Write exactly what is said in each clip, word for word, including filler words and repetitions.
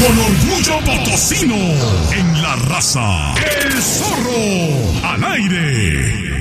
Con orgullo potosino, en La Raza, El Zorro, al aire.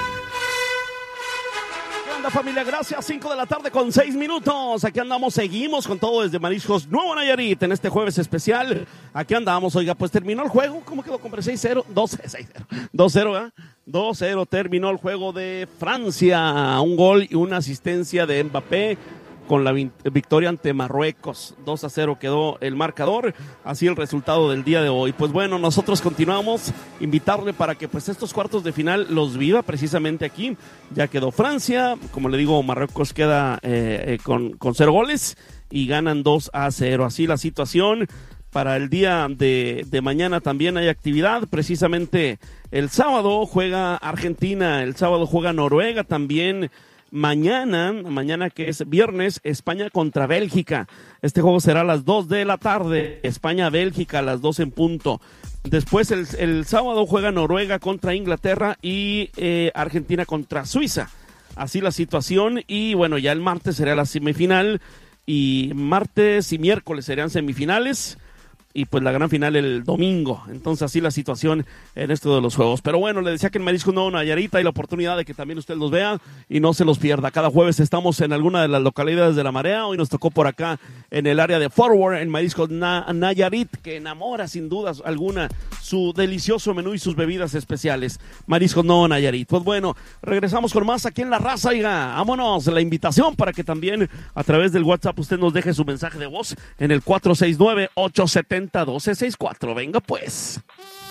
¿Qué onda, familia? Gracias, cinco de la tarde con seis minutos. Aquí andamos, seguimos con todo desde Mariscos Nuevo Nayarit en este jueves especial. Aquí andamos, oiga, pues terminó el juego. ¿Cómo quedó? Compré seis cero, dos cero, dos cero, ¿eh? dos cero terminó el juego de Francia. Un gol y una asistencia de Mbappé con la victoria ante Marruecos. dos a cero quedó el marcador, así el resultado del día de hoy. Pues bueno, nosotros continuamos, invitarle para que pues estos cuartos de final los viva precisamente aquí. Ya quedó Francia, como le digo, Marruecos queda eh, eh, con, con cero goles y ganan dos a cero. Así la situación. Para el día de, de mañana también hay actividad, precisamente el sábado juega Argentina, el sábado juega Noruega también. Mañana, mañana que es viernes, España contra Bélgica. Este juego será a las dos de la tarde. España-Bélgica a las dos en punto. Después el, el sábado juega Noruega contra Inglaterra y eh, Argentina contra Suiza. Así la situación. Y bueno, ya el martes será la semifinal. Y martes y miércoles serían semifinales. Y pues la gran final el domingo. Entonces así la situación en esto de los juegos. Pero bueno, le decía que en Mariscos Nuevo Nayarit hay la oportunidad de que también usted los vea y no se los pierda. Cada jueves estamos en alguna de las localidades de La Marea. Hoy nos tocó por acá en el área de Forward, en Mariscos Na- Nayarit, que enamora sin duda alguna su delicioso menú y sus bebidas especiales. Mariscos Nuevo Nayarit. Pues bueno, regresamos con más aquí en La Raza. Oiga, vámonos, la invitación para que también a través del WhatsApp usted nos deje su mensaje de voz en el cuatro seis nueve, ocho siete cero, uno dos seis cuatro. Venga pues.